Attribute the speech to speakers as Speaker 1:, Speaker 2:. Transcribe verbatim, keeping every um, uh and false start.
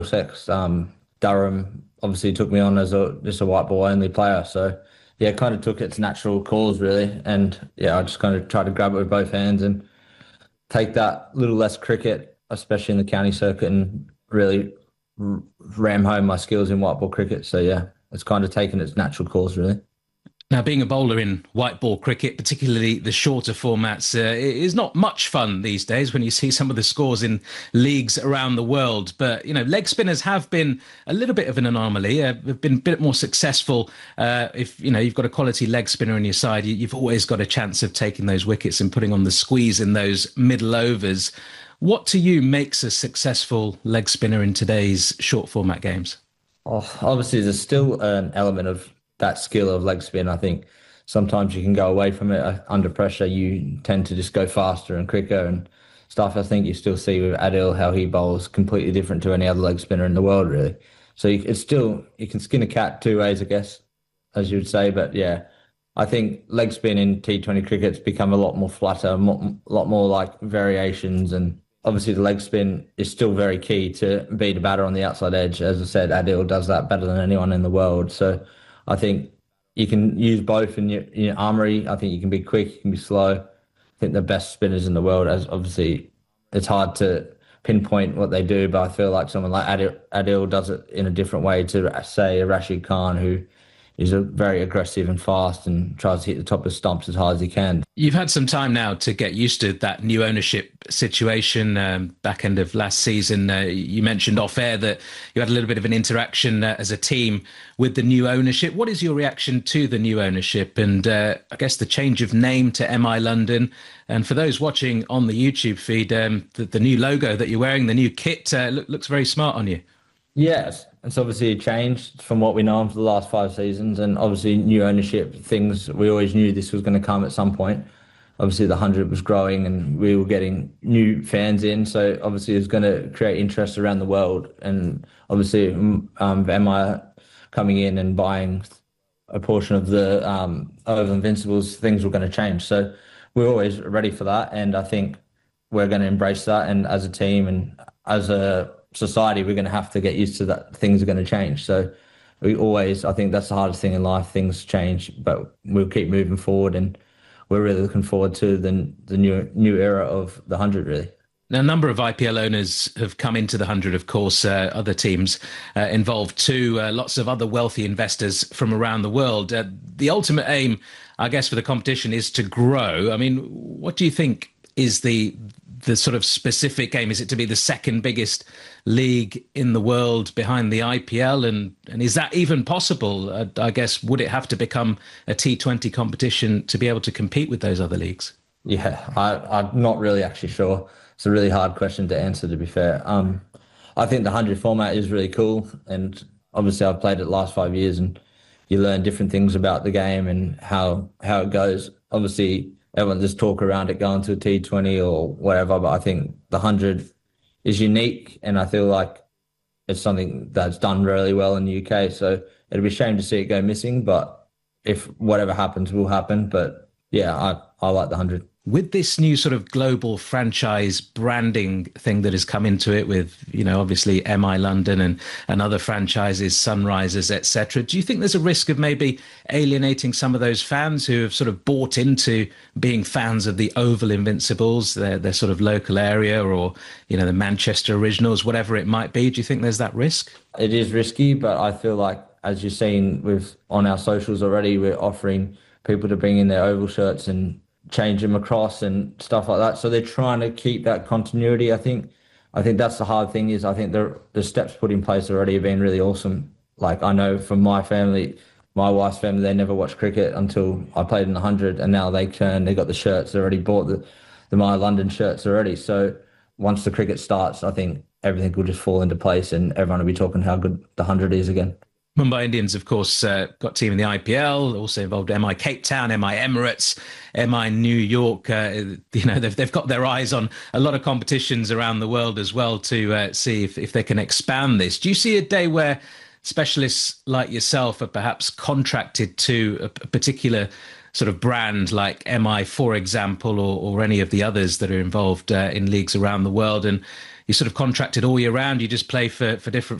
Speaker 1: Sex. Um, Durham obviously took me on as a just a white ball only player. So yeah, it kind of took its natural course really. And yeah, I just kind of tried to grab it with both hands and take that little less cricket, especially in the county circuit, and really r- ram home my skills in white ball cricket. So yeah, it's kind of taken its natural course really.
Speaker 2: Now, being a bowler in white ball cricket, particularly the shorter formats, uh, is not much fun these days when you see some of the scores in leagues around the world. But, you know, leg spinners have been a little bit of an anomaly, uh, have been a bit more successful. Uh, if, you know, you've got a quality leg spinner on your side, you, you've always got a chance of taking those wickets and putting on the squeeze in those middle overs. What to you makes a successful leg spinner in today's short format games?
Speaker 1: Oh, obviously, there's still an element of that skill of leg spin. I think sometimes you can go away from it uh, under pressure. You tend to just go faster and quicker and stuff. I think you still see with Adil how he bowls completely different to any other leg spinner in the world, really. So you, it's still you can skin a cat two ways, I guess, as you would say. But yeah, I think leg spin in T twenty cricket's become a lot more flatter, a mo- lot more like variations, and obviously the leg spin is still very key to beat a batter on the outside edge. As I said, Adil does that better than anyone in the world. So I think you can use both in your, in your armory. I think you can be quick, you can be slow. I think the best spinners in the world, as obviously it's hard to pinpoint what they do, but I feel like someone like Adil, Adil does it in a different way to, say, a Rashid Khan, who is a very aggressive and fast and tries to hit the top of the stumps as hard as he can.
Speaker 2: You've had some time now to get used to that new ownership situation. Um, back end of last season, uh, you mentioned off air that you had a little bit of an interaction uh, as a team with the new ownership. What is your reaction to the new ownership and uh, I guess the change of name to M I London? And for those watching on the YouTube feed, um, the, the new logo that you're wearing, the new kit, uh, look, looks very smart on you.
Speaker 1: Yes, it's obviously changed from what we know for the last five seasons, and obviously new ownership things. We always knew this was going to come at some point. Obviously, the hundred was growing, and we were getting new fans in, so obviously it's going to create interest around the world. And obviously, mm, um, M I coming in and buying a portion of the um, Oval Invincibles, things were going to change. So we're always ready for that, and I think we're going to embrace that. And as a team and as a society, we're going to have to get used to that. Things are going to change. So we always, I think that's the hardest thing in life. Things change, but we'll keep moving forward, and we're really looking forward to the the new new era of the hundred. Really.
Speaker 2: Now, a number of I P L owners have come into the hundred, of course, uh, other teams uh, involved too, uh, lots of other wealthy investors from around the world. Uh, the ultimate aim, I guess, for the competition is to grow. I mean, what do you think is the the sort of specific aim? Is it to be the second biggest league in the world behind the I P L? And, and is that even possible? Uh, I guess, would it have to become a T twenty competition to be able to compete with those other leagues?
Speaker 1: Yeah, I, I'm not really actually sure. It's a really hard question to answer, to be fair. Um, I think the hundred format is really cool, and obviously I've played it the last five years, and you learn different things about the game and how how it goes. Obviously, everyone just talk around it going to a T twenty or whatever, but I think the hundred is unique, and I feel like it's something that's done really well in the U K. So it'd be a shame to see it go missing, but if whatever happens will happen. But yeah, I I like the hundred.
Speaker 2: With this new sort of global franchise branding thing that has come into it with, you know, obviously M I London and, and other franchises, Sunrisers, et cetera, do you think there's a risk of maybe alienating some of those fans who have sort of bought into being fans of the Oval Invincibles, their, their sort of local area, or, you know, the Manchester Originals, whatever it might be? Do you think there's that risk?
Speaker 1: It is risky, but I feel like, as you've seen with on our socials already, we're offering people to bring in their Oval shirts and change them across and stuff like that. So they're trying to keep that continuity. I think, I think that's the hard thing is I think the the steps put in place already have been really awesome. Like I know from my family, my wife's family, they never watched cricket until I played in the hundred, and now they turn, they got the shirts, they already bought the the My London shirts already. So once the cricket starts, I think everything will just fall into place, and everyone will be talking how good the hundred is again.
Speaker 2: Mumbai Indians, of course, uh, got team in the I P L, also involved M I Cape Town, M I Emirates, M I New York. Uh, you know, they've, they've got their eyes on a lot of competitions around the world as well to uh, see if, if they can expand this. Do you see a day where specialists like yourself are perhaps contracted to a, a particular sort of brand like M I, for example, or, or any of the others that are involved uh, in leagues around the world, and you're sort of contracted all year round. You just play for, for different